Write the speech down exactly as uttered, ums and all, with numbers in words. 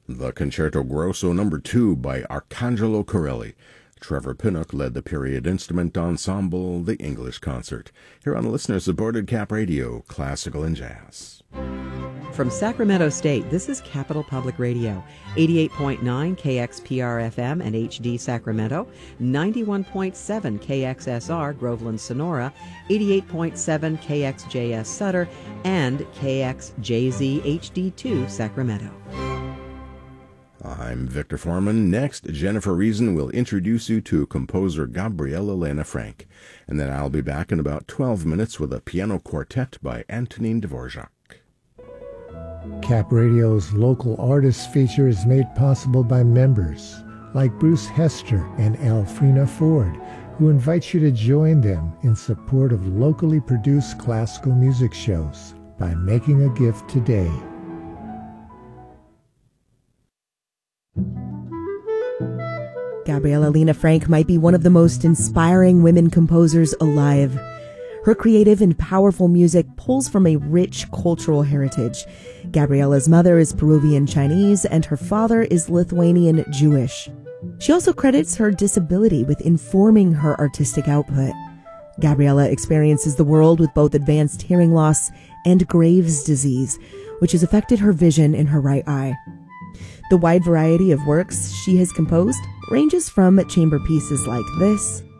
The Concerto Grosso number two by Arcangelo Corelli. Trevor Pinnock led the period instrument ensemble, the English Concert, here on listener-supported Cap Radio, Classical and Jazz. From Sacramento State, this is Capital Public Radio, eighty-eight point nine K X P R F M and H D Sacramento, ninety-one point seven K X S R Groveland Sonora, eighty-eight point seven K X J S Sutter, and K X J Z H D two Sacramento. I'm Victor Foreman. Next, Jennifer Reason will introduce you to composer Gabriela Lena Frank, and then I'll be back in about twelve minutes with a piano quartet by Antonin Dvorak. Cap Radio's local artists feature is made possible by members like Bruce Hester and Alfrena Ford, who invite you to join them in support of locally produced classical music shows by making a gift today. Gabriela Lena Frank might be one of the most inspiring women composers alive. Her creative and powerful music pulls from a rich cultural heritage. Gabriela's mother is Peruvian Chinese and her father is Lithuanian Jewish. She also credits her disability with informing her artistic output. Gabriela experiences the world with both advanced hearing loss and Graves' disease, which has affected her vision in her right eye. The wide variety of works she has composed ranges from chamber pieces like this